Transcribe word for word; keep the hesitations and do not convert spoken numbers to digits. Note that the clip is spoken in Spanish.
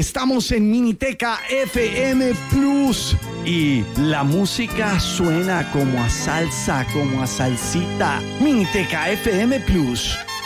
Estamos en Miniteca F M Plus y la música suena como a salsa, como a salsita. Miniteca F M Plus.